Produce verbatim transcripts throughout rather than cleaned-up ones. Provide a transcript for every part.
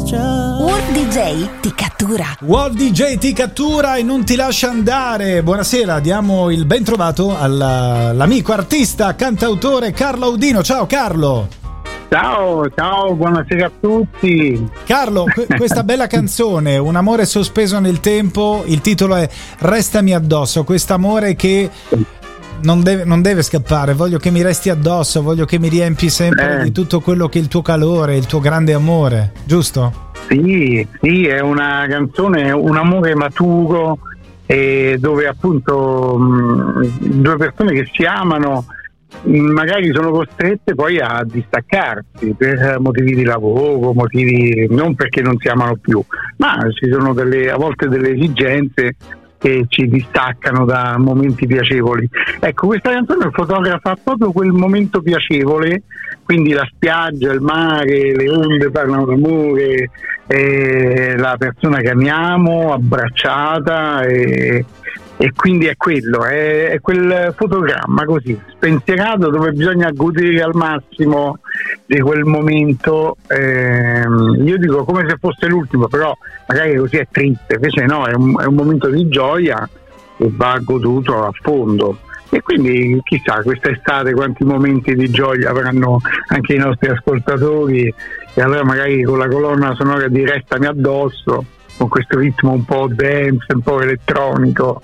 World D J ti cattura. World D J ti cattura e non ti lascia andare. Buonasera, diamo il ben trovato all'amico artista, cantautore Carlo Audino. Ciao Carlo. Ciao, ciao, buonasera a tutti. Carlo, que- questa bella canzone, Un amore sospeso nel tempo, il titolo è Restami addosso, quest'amore che non deve, non deve scappare, voglio che mi resti addosso, voglio che mi riempi sempre eh. di tutto quello che è il tuo calore, il tuo grande amore, giusto? Sì, sì, è una canzone, un amore maturo, eh, dove appunto mh, due persone che si amano magari sono costrette poi a distaccarsi per motivi di lavoro, motivi non perché non si amano più, ma ci sono delle, a volte delle esigenze che ci distaccano da momenti piacevoli. Ecco, questa canzone fotografa proprio quel momento piacevole, quindi la spiaggia, il mare, le onde parlano d'amore, eh, la persona che amiamo abbracciata, e, e quindi è quello, è, è quel fotogramma così spensierato dove bisogna godere al massimo di quel momento, eh, io dico come se fosse l'ultimo, però magari così è triste, invece no, è un, è un momento di gioia che va goduto a fondo. E quindi chissà quest'estate quanti momenti di gioia avranno anche i nostri ascoltatori, e allora magari con la colonna sonora di Restami addosso, con questo ritmo un po' dance, un po' elettronico,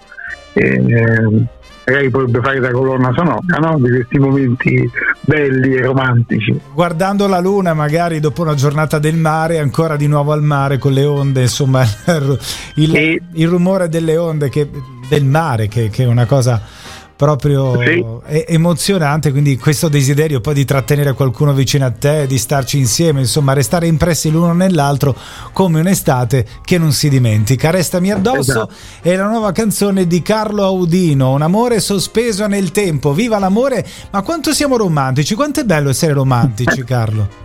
eh, magari potrebbe fare da colonna sonora, no? Di questi momenti belli e romantici. Guardando la luna magari dopo una giornata del mare, ancora di nuovo al mare con le onde, insomma il, il, e... il rumore delle onde che, del mare che, che è una cosa proprio sì. emozionante, quindi questo desiderio poi di trattenere qualcuno vicino a te, di starci insieme, insomma restare impressi l'uno nell'altro come un'estate che non si dimentica. Restami addosso, esatto. È la nuova canzone di Carlo Audino, Un amore sospeso nel tempo. Viva l'amore, ma quanto siamo romantici, quanto è bello essere romantici, Carlo.